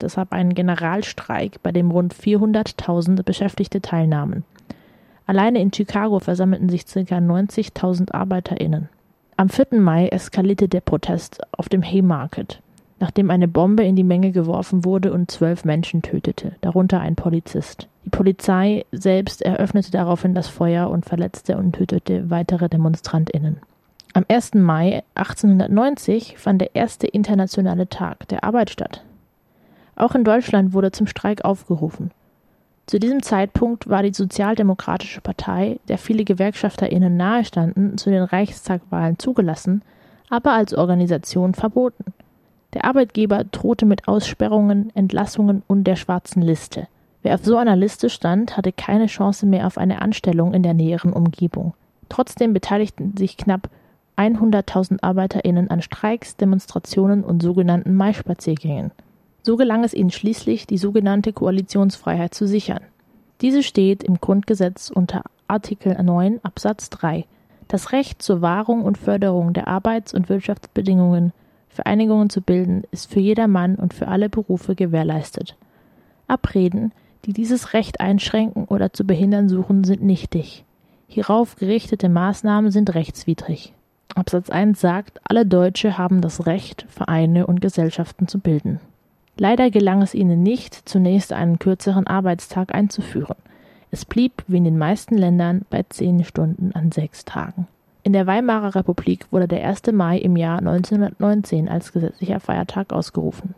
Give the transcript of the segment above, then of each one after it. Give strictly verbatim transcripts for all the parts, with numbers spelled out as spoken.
deshalb einen Generalstreik, bei dem rund vierhunderttausend Beschäftigte teilnahmen. Alleine in Chicago versammelten sich ca. neunzigtausend ArbeiterInnen. Am vierten Mai eskalierte der Protest auf dem Haymarket, nachdem eine Bombe in die Menge geworfen wurde und zwölf Menschen tötete, darunter ein Polizist. Die Polizei selbst eröffnete daraufhin das Feuer und verletzte und tötete weitere DemonstrantInnen. Am ersten Mai achtzehnhundertneunzig fand der erste internationale Tag der Arbeit statt. Auch in Deutschland wurde zum Streik aufgerufen. Zu diesem Zeitpunkt war die Sozialdemokratische Partei, der viele GewerkschafterInnen nahestanden, zu den Reichstagwahlen zugelassen, aber als Organisation verboten. Der Arbeitgeber drohte mit Aussperrungen, Entlassungen und der schwarzen Liste. Wer auf so einer Liste stand, hatte keine Chance mehr auf eine Anstellung in der näheren Umgebung. Trotzdem beteiligten sich knapp hunderttausend ArbeiterInnen an Streiks, Demonstrationen und sogenannten Maispaziergängen. So gelang es ihnen schließlich, die sogenannte Koalitionsfreiheit zu sichern. Diese steht im Grundgesetz unter Artikel neun Absatz drei. Das Recht zur Wahrung und Förderung der Arbeits- und Wirtschaftsbedingungen, Vereinigungen zu bilden, ist für jedermann und für alle Berufe gewährleistet. Abreden, die dieses Recht einschränken oder zu behindern suchen, sind nichtig. Hierauf gerichtete Maßnahmen sind rechtswidrig. Absatz eins sagt, alle Deutsche haben das Recht, Vereine und Gesellschaften zu bilden. Leider gelang es ihnen nicht, zunächst einen kürzeren Arbeitstag einzuführen. Es blieb, wie in den meisten Ländern, bei zehn Stunden an sechs Tagen. In der Weimarer Republik wurde der erste Mai im Jahr neunzehnhundertneunzehn als gesetzlicher Feiertag ausgerufen.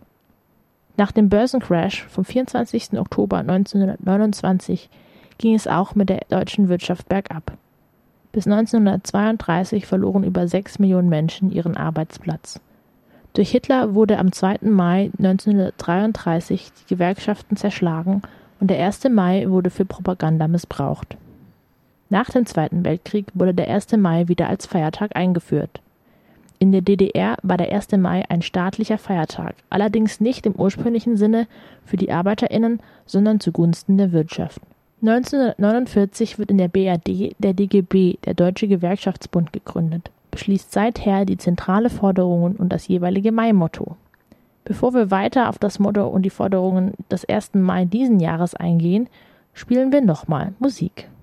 Nach dem Börsencrash vom vierundzwanzigsten Oktober neunzehnhundertneunundzwanzig ging es auch mit der deutschen Wirtschaft bergab. Bis neunzehnhundertzweiunddreißig verloren über sechs Millionen Menschen ihren Arbeitsplatz. Durch Hitler wurde am zweiten Mai neunzehnhundertdreiunddreißig die Gewerkschaften zerschlagen und der erste Mai wurde für Propaganda missbraucht. Nach dem Zweiten Weltkrieg wurde der erste Mai wieder als Feiertag eingeführt. In der D D R war der erste Mai ein staatlicher Feiertag, allerdings nicht im ursprünglichen Sinne für die ArbeiterInnen, sondern zugunsten der Wirtschaft. neunzehnhundertneunundvierzig wird in der B R D der D G B, der Deutsche Gewerkschaftsbund, gegründet, beschließt seither die zentrale Forderungen und das jeweilige Mai-Motto. Bevor wir weiter auf das Motto und die Forderungen des ersten Mai diesen Jahres eingehen, spielen wir nochmal Musik.